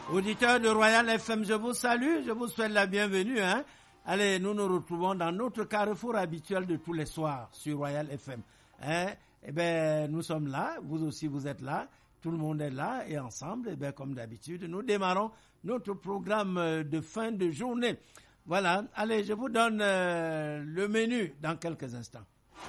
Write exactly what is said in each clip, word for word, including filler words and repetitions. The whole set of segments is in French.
Auditeurs de Royal F M, je vous salue, je vous souhaite la bienvenue. Hein. Allez, nous nous retrouvons dans notre carrefour habituel de tous les soirs sur Royal F M. Hein. Eh bien, nous sommes là, vous aussi vous êtes là, tout le monde est là et ensemble, eh bien, comme d'habitude, nous démarrons notre programme de fin de journée. Voilà, allez, je vous donne euh, le menu dans quelques instants.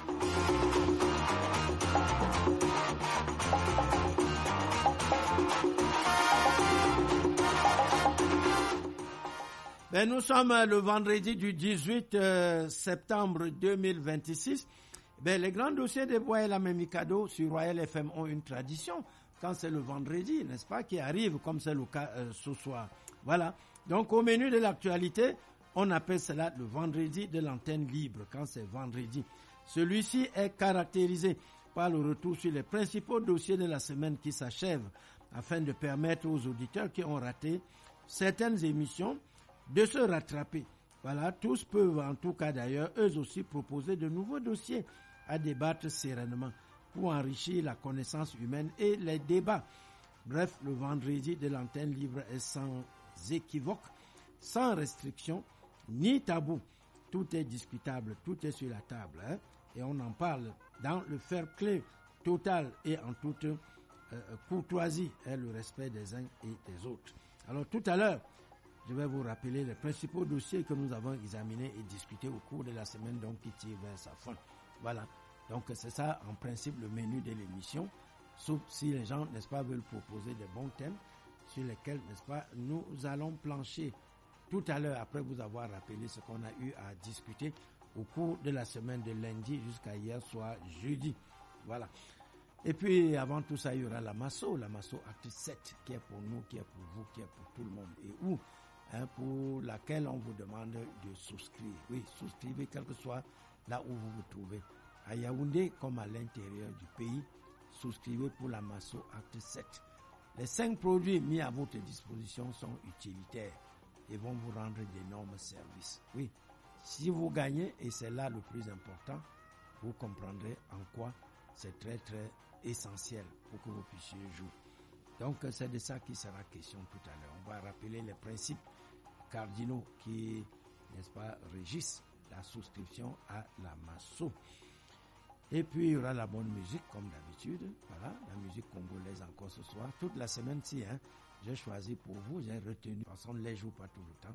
Ben, nous sommes le vendredi du dix-huit euh, septembre deux mille vingt-six. Ben, les grands dossiers des Bois et la Memikado sur Royal F M ont une tradition quand c'est le vendredi, n'est-ce pas, qui arrive comme c'est le cas euh, ce soir. Voilà. Donc, au menu de l'actualité, on appelle cela le vendredi de l'antenne libre quand c'est vendredi. Celui-ci est caractérisé par le retour sur les principaux dossiers de la semaine qui s'achève afin de permettre aux auditeurs qui ont raté certaines émissions de se rattraper. Voilà, tous peuvent en tout cas d'ailleurs, eux aussi, proposer de nouveaux dossiers à débattre sereinement pour enrichir la connaissance humaine et les débats. Bref, le vendredi de l'antenne libre est sans équivoque, sans restriction, ni tabou. Tout est discutable, tout est sur la table. Hein, et on en parle dans le fair-play total et en toute euh, courtoisie et le respect des uns et des autres. Alors tout à l'heure, je vais vous rappeler les principaux dossiers que nous avons examinés et discutés au cours de la semaine donc qui tire vers sa fin. Voilà. Donc c'est ça en principe le menu de l'émission. Sauf si les gens, n'est-ce pas, veulent proposer des bons thèmes sur lesquels, n'est-ce pas, nous allons plancher tout à l'heure après vous avoir rappelé ce qu'on a eu à discuter au cours de la semaine de lundi jusqu'à hier soir jeudi. Voilà. Et puis avant tout ça, il y aura la Masso, la Masso Acte sept qui est pour nous, qui est pour vous, qui est pour tout le monde. Et où Hein, pour laquelle on vous demande de souscrire. Oui, souscrivez quel que soit là où vous vous trouvez. À Yaoundé comme à l'intérieur du pays, souscrivez pour la Masso Acte sept. Les cinq produits mis à votre disposition sont utilitaires et vont vous rendre d'énormes services. Oui, si vous gagnez, et c'est là le plus important, vous comprendrez en quoi c'est très très essentiel pour que vous puissiez jouer. Donc c'est de ça qu'il sera question tout à l'heure. On va rappeler les principes cardinaux qui, n'est-ce pas, régissent la souscription à la Masso. Et puis il y aura la bonne musique comme d'habitude. Voilà, la musique congolaise encore ce soir. Toute la semaine-ci, hein, j'ai choisi pour vous, j'ai retenu, de toute façon on ne les joue pas tout le temps.